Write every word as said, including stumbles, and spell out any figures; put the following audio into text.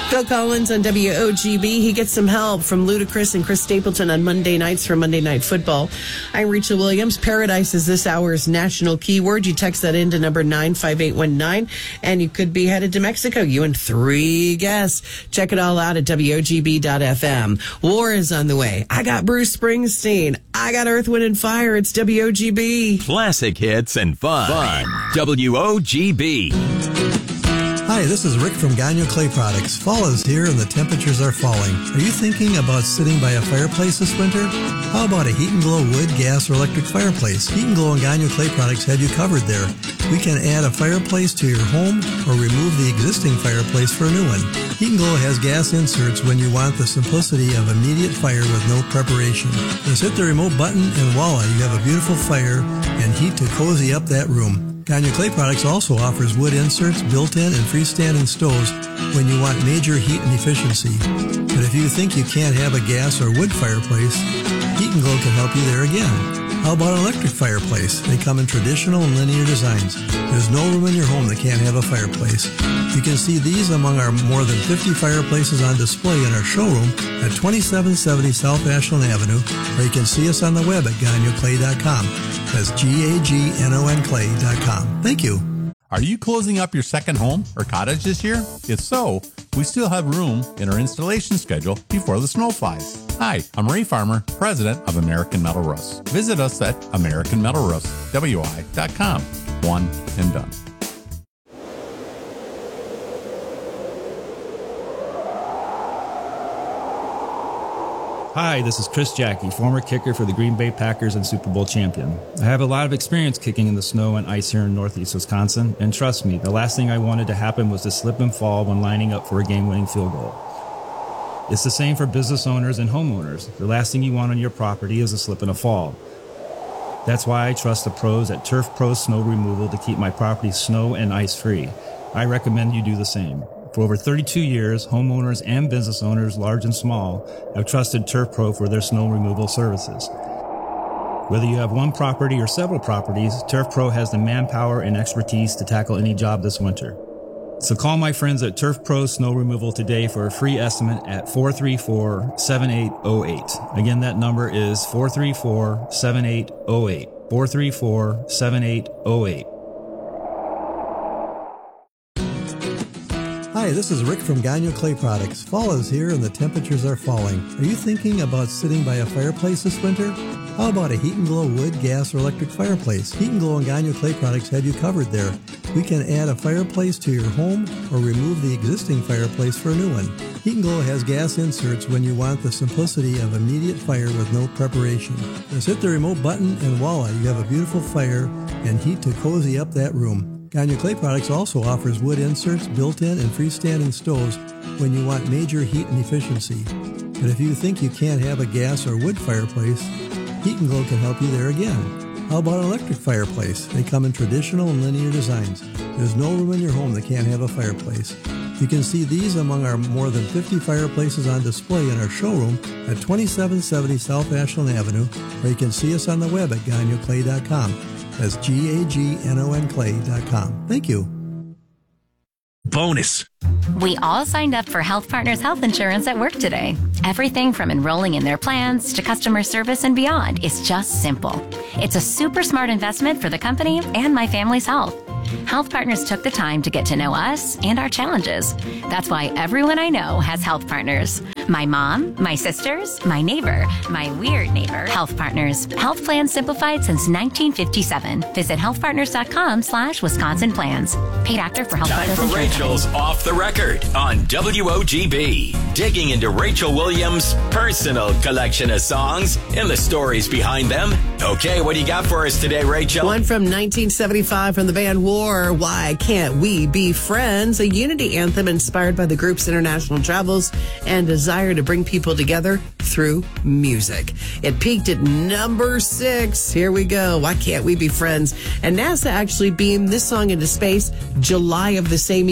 Phil Collins on W O G B. He gets some help from Ludacris and Chris Stapleton on Monday nights for Monday Night Football. I'm Rachel Williams. Paradise is this hour's national keyword. You text that into number nine five eight one nine, and you could be headed to Mexico. You and three guests. Check it all out at W O G B dot F M. War is on the way. I got Bruce Springsteen. I got Earth, Wind, and Fire. It's W O G B. Classic hits and fun. Fun. W O G B. Hi, this is Rick from Gagnon Clay Products. Fall is here and the temperatures are falling. Are you thinking about sitting by a fireplace this winter? How about a Heat and Glow wood, gas, or electric fireplace? Heat and Glow and Gagnon Clay Products have you covered there. We can add a fireplace to your home or remove the existing fireplace for a new one. Heat and Glow has gas inserts when you want the simplicity of immediate fire with no preparation. Just hit the remote button and voila, you have a beautiful fire and heat to cozy up that room. Gagnon Clay Products also offers wood inserts, built-in and freestanding stoves when you want major heat and efficiency. But if you think you can't have a gas or wood fireplace, Heat and Glow can help you there again. How about an electric fireplace? They come in traditional and linear designs. There's no room in your home that can't have a fireplace. You can see these among our more than fifty fireplaces on display in our showroom at twenty-seven seventy South Ashland Avenue, or you can see us on the web at gagnon clay dot com. That's G A G N O N clay dot com. Thank you. Are you closing up your second home or cottage this year? If so, we still have room in our installation schedule before the snow flies. Hi, I'm Ray Farmer, president of American Metal Roofs. Visit us at American Metal Roofs, W I dot com. One and done. Hi, this is Chris Jackie, former kicker for the Green Bay Packers and Super Bowl champion. I have a lot of experience kicking in the snow and ice here in northeast Wisconsin, and trust me, the last thing I wanted to happen was to slip and fall when lining up for a game-winning field goal. It's the same for business owners and homeowners. The last thing you want on your property is a slip and a fall. That's why I trust the pros at Turf Pro Snow Removal to keep my property snow and ice free. I recommend you do the same. For over thirty-two years, homeowners and business owners, large and small, have trusted Turf Pro for their snow removal services. Whether you have one property or several properties, Turf Pro has the manpower and expertise to tackle any job this winter. So call my friends at Turf Pro Snow Removal today for a free estimate at four three four, seven eight zero eight. Again, that number is four three four, seven eight zero eight. four three four, seven eight zero eight. Hi, this is Rick from Gagnon Clay Products. Fall is here and the temperatures are falling. Are you thinking about sitting by a fireplace this winter? How about a Heat and Glow wood, gas, or electric fireplace? Heat and Glow and Gagnon Clay Products have you covered there. We can add a fireplace to your home or remove the existing fireplace for a new one. Heat and Glow has gas inserts when you want the simplicity of immediate fire with no preparation. Just hit the remote button and voila, you have a beautiful fire and heat to cozy up that room. Gagnon Clay Products also offers wood inserts, built-in and freestanding stoves when you want major heat and efficiency. But if you think you can't have a gas or wood fireplace, Heat and Glow can help you there again. How about an electric fireplace? They come in traditional and linear designs. There's no room in your home that can't have a fireplace. You can see these among our more than fifty fireplaces on display in our showroom at twenty-seven seventy South Ashland Avenue, or you can see us on the web at gagnon clay dot com. That's G A G N O N clay dot com. Thank you. Bonus. We all signed up for Health Partners Health Insurance at work today. Everything from enrolling in their plans to customer service and beyond is just simple. It's a super smart investment for the company and my family's health. Health Partners took the time to get to know us and our challenges. That's why everyone I know has Health Partners. My mom, my sisters, my neighbor, my weird neighbor. Health Partners. Health plans simplified since nineteen fifty-seven. Visit healthpartners.com slash Wisconsin plans. Paid actor for Health Time Partners. for Rachel's Off the Record on W O G B. Digging into Rachel Williams' personal collection of songs and the stories behind them. Okay, what do you got for us today, Rachel? One from nineteen seventy-five from the band War, Why Can't We Be Friends? A unity anthem inspired by the group's international travels and desire to bring people together through music. It peaked at number six. Here we go. Why Can't We Be Friends? And NASA actually beamed this song into space July of the same year.